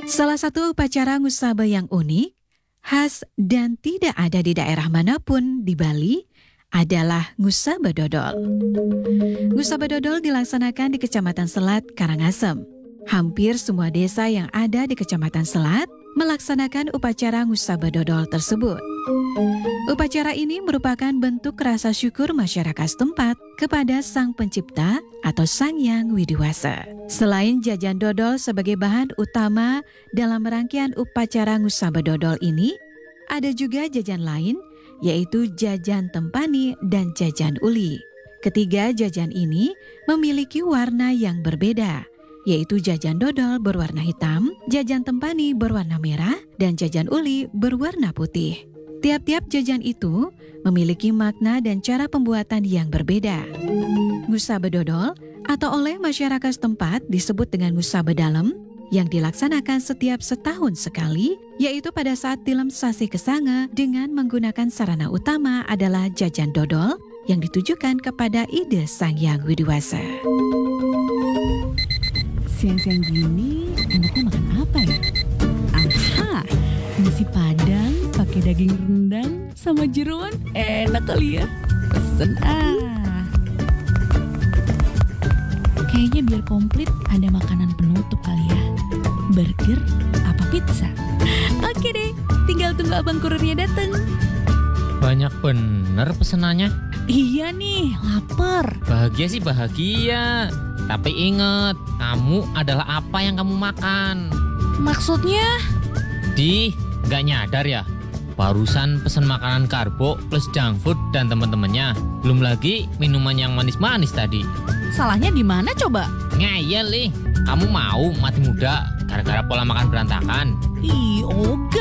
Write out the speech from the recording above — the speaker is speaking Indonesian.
Salah satu upacara ngusaba yang unik, khas dan tidak ada di daerah manapun di Bali adalah ngusaba dodol. Ngusaba dodol dilaksanakan di Kecamatan Selat, Karangasem. Hampir semua desa yang ada di Kecamatan Selat melaksanakan upacara ngusaba dodol tersebut. Upacara ini merupakan bentuk rasa syukur masyarakat setempat kepada Sang Pencipta atau Sang Hyang Widiwasa. Selain jajan dodol sebagai bahan utama dalam rangkaian upacara ngusaba dodol ini, ada juga jajan lain, yaitu jajan tempani dan jajan uli. Ketiga jajan ini memiliki warna yang berbeda, yaitu jajan dodol berwarna hitam, jajan tempani berwarna merah, dan jajan uli berwarna putih. Tiap-tiap jajan itu memiliki makna dan cara pembuatan yang berbeda. Ngusaba dodol atau oleh masyarakat setempat disebut dengan ngusaba dalem yang dilaksanakan setiap setahun sekali, yaitu pada saat tilem sasi kesanga dengan menggunakan sarana utama adalah jajan dodol yang ditujukan kepada ide Sang Hyang Widiwasa. Siang-siang gini enaknya makan apa ya? Aha, nasi padang pakai daging rendang sama jeroan enak kali ya. Pesen Kayaknya biar komplit ada makanan penutup kali ya. Burger apa pizza? Oke deh, tinggal tunggu abang kurirnya dateng. Banyak bener pesenannya. Iya nih, lapar. Bahagia sih bahagia. Tapi inget, kamu adalah apa yang kamu makan. Maksudnya? Gak nyadar ya? Barusan pesen makanan karbo plus junk food dan temen-temennya. Belum lagi minuman yang manis-manis tadi. Salahnya di mana coba? Ngeyel nih, kamu mau mati muda gara-gara pola makan berantakan? Ih, oke.